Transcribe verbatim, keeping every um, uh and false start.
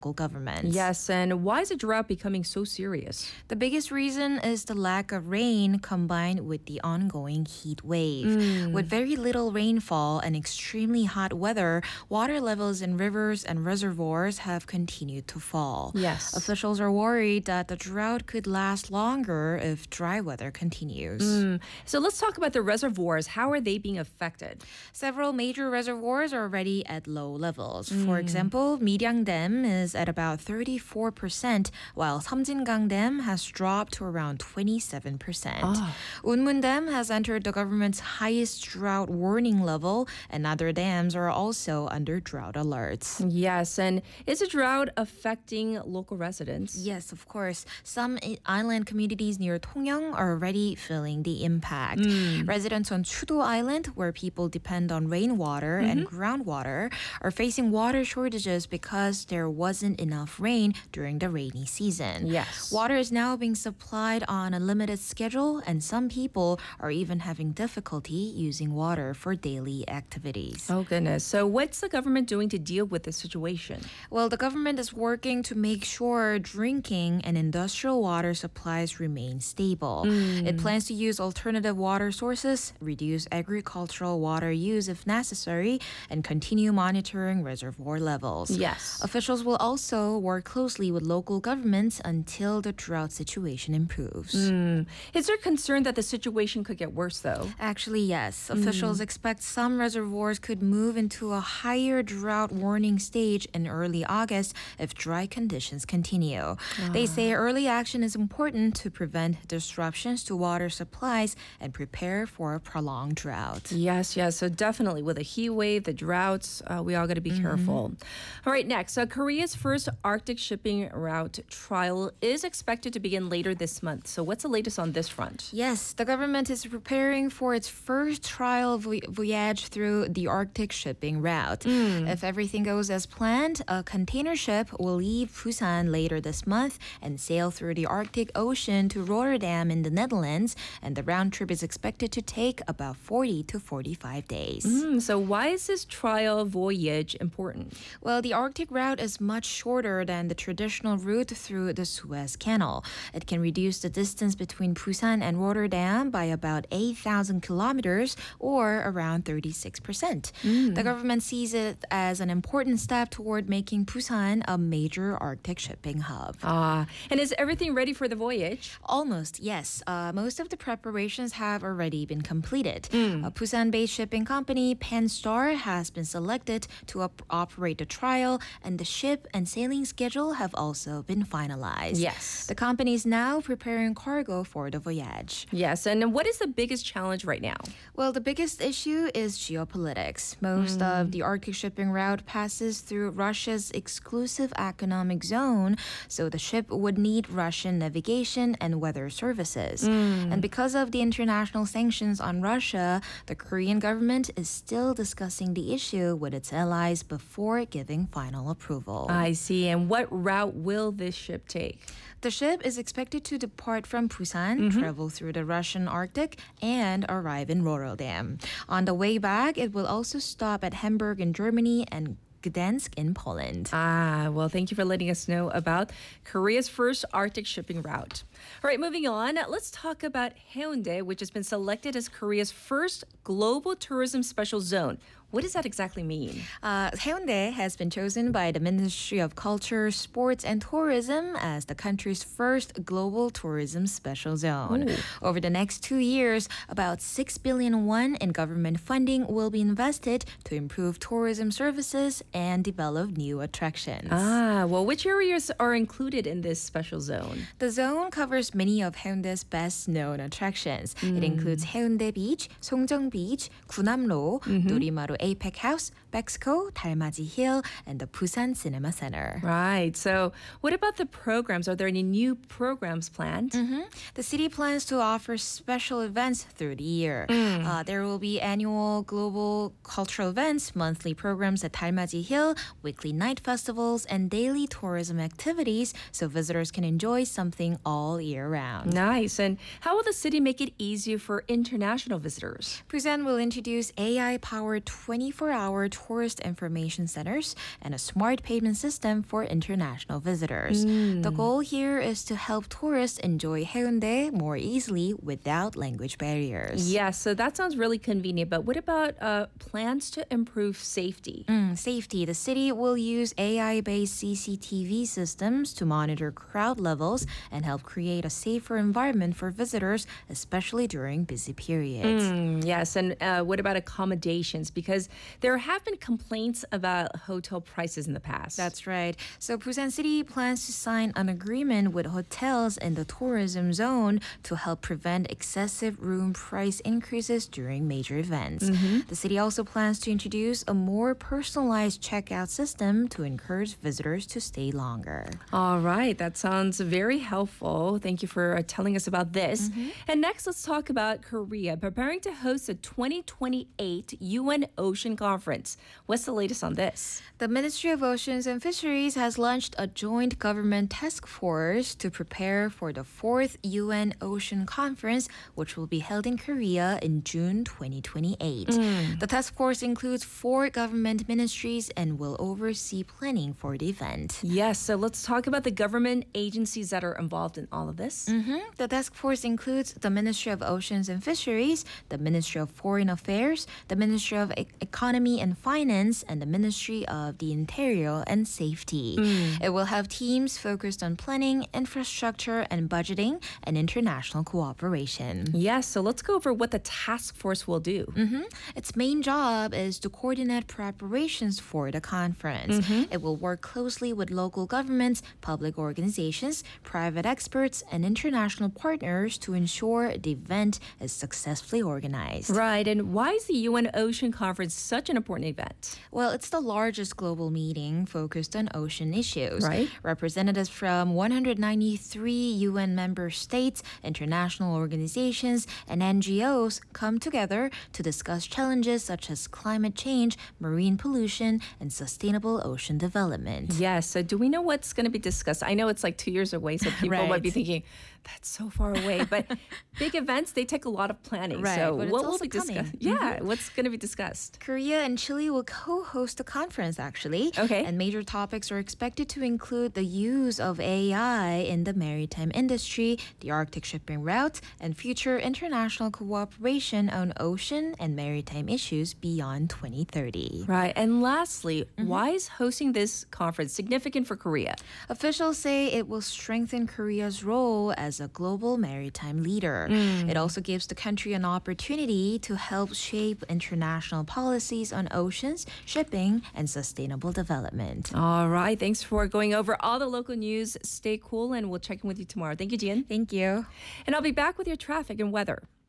local governments. Yes, and why is the drought becoming so serious? The biggest reason is the lack of rain combined with the ongoing heat wave. Mm. With very little rainfall and extremely hot weather, water levels in rivers and reservoirs have continued to fall. Yes. Officials are worried that the drought could last longer if dry weather continues. Mm. So let's talk about the reservoirs. How are they being affected? Several major reservoirs are already at low levels. For example, Miryang Dam is at about thirty-four percent, while Samjingang Dam has dropped to around twenty-seven percent. Ah. Unmun Dam has entered the government's highest drought warning level, and other dams are also under drought alerts. Yes, and is the drought affecting local residents? Yes, of course. Some i- island communities near Tongyang are already feeling the impact. Residents on Chudo Island, where people depend on rainwater and groundwater, are facing water shortages because there wasn't enough rain during the rainy season. Yes. Water is now being supplied on a limited schedule, and some people are even having difficulty using water for daily activities. Oh, goodness. So what's the government doing to deal with this situation? Well, the government is working to make sure drinking and industrial water supplies remain stable. It plans to use alternative water sources, reduce agricultural water use if necessary, and continue monitoring reservoir levels. Yes. Officials will also work closely with local governments until the drought situation improves. Mm. Is there concern that the situation could get worse, though? Actually, yes. Officials expect some reservoirs could move into a higher drought warning stage in early August if dry conditions continue. They say early action is important to prevent disruptions to water supplies and prepare for a prolonged drought. Yes, yes. So definitely with the heat wave, the droughts, uh, we all got to be careful. All right, next. So Korea's first Arctic shipping route trial is expected to begin later this month. So what's the latest on this front? Yes, the government is preparing for its first trial vo- voyage through the Arctic shipping route. If everything goes as planned, a container ship will leave Busan later this month and sail through the Arctic Ocean to Rotterdam in the Netherlands, and the round trip is expected to take about forty to forty-five days. Mm, so why is this trial voyage important? Well, the Arctic route is much shorter than the traditional route through the Suez Canal. It can reduce the distance between Busan and Rotterdam by about eight thousand kilometers, or around thirty-six percent. The government sees it as an important step toward making Busan a major Arctic shipping hub. Ah, and is everything ready for the voyage? Almost, yes. Uh, most of the preparations have already been completed. A Busan-based shipping company, Panstar, has been selected to op- operate the trial, and the ship and sailing schedule have also been finalized. Yes. The company is now preparing cargo for the voyage. Yes, and what is the biggest challenge right now? Well, the biggest issue is geopolitics. Most of the Arctic shipping route passes through Russia's exclusive economic zone, so the ship would need Russian navigation and weather services. And because of the international sanctions on Russia, the Korean government is still discussing the issue with its allies before giving final approval. I see. And what route will this ship take? The ship is expected to depart from Busan, travel through the Russian Arctic, and arrive in Rotterdam. On the way back, it will also stop at Hamburg in Germany and Gdansk in Poland. Ah, well, thank you for letting us know about Korea's first Arctic shipping route. All right, moving on. Let's talk about Haeundae, which has been selected as Korea's first global tourism special zone. What does that exactly mean? Uh, Haeundae has been chosen by the Ministry of Culture, Sports and Tourism as the country's first global tourism special zone. Over the next two years, about six billion won in government funding will be invested to improve tourism services and develop new attractions. Ah, well, which areas are included in this special zone? The zone covers many of Haeundae's best-known attractions. It includes Haeundae Beach, Songjong Beach, Gunamro, Dorimaru APEC House, Mexico, Dalmaji Hill, and the Busan Cinema Center. Right. So what about the programs? Are there any new programs planned? Mm-hmm. The city plans to offer special events through the year. Uh, there will be annual global cultural events, monthly programs at Dalmaji Hill, weekly night festivals, and daily tourism activities so visitors can enjoy something all year round. Nice. And how will the city make it easier for international visitors? Busan will introduce A I-powered twenty-four hour tourist information centers and a smart payment system for international visitors. Mm. The goal here is to help tourists enjoy Haeundae more easily without language barriers. Yeah, so that sounds really convenient. But what about uh, plans to improve safety? Mm, safety. The city will use A I-based C C T V systems to monitor crowd levels and help create a safer environment for visitors, especially during busy periods. Mm, yes, and uh, what about accommodations? Because there have been complaints about hotel prices in the past. That's right. So Busan City plans to sign an agreement with hotels in the tourism zone to help prevent excessive room price increases during major events. Mm-hmm. The city also plans to introduce a more personalized checkout system to encourage visitors to stay longer. All right, that sounds very helpful. Thank you for uh, telling us about this. Mm-hmm. And next, let's talk about Korea preparing to host the twenty twenty-eight U N Ocean Conference. What's the latest on this? The Ministry of Oceans and Fisheries has launched a joint government task force to prepare for the fourth U N Ocean Conference, which will be held in Korea in June twenty twenty-eight. Mm. The task force includes four government ministries and will oversee planning for the event. Yes, so let's talk about the government agencies that are involved in all of this. Mm-hmm. The task force includes the Ministry of Oceans and Fisheries, the Ministry of Foreign Affairs, the Ministry of e- Economy and Finance, and the Ministry of the Interior and Safety. Mm. It will have teams focused on planning, infrastructure, and budgeting, and international cooperation. Yes, so let's go over what the task force will do. Mm-hmm. Its main job is to coordinate preparations for the conference. Mm-hmm. It will work closely with local governments, public organizations, private experts, and international partners to ensure the event is successfully organized. Right, and why is the U N Ocean Conference such an important event? Well, it's the largest global meeting focused on ocean issues. Right. Representatives from one hundred ninety-three U N member states, international organizations, and N G Os come together to discuss challenges such as climate change, marine pollution, and sustainable ocean development. Yes, so do we know what's going to be discussed? I know it's like two years away, so people right. might be thinking, that's so far away. But big events, they take a lot of planning. Right, so but what it's will also be discussed? coming. Yeah, mm-hmm. what's going to be discussed? Korea and Chile will co-host the conference, actually. Okay. And major topics are expected to include the use of A I in the maritime industry, the Arctic shipping route, and future international cooperation on ocean and maritime issues beyond twenty thirty. Right. And lastly, mm-hmm. why is hosting this conference significant for Korea? Officials say it will strengthen Korea's role as a global maritime leader. Mm. It also gives the country an opportunity to help shape international policies on oceans, shipping, and sustainable development. All right. Thanks for going over all the local news. Stay cool, and we'll check in with you tomorrow. Thank you, Jian. Thank you. And I'll be back with your traffic and weather.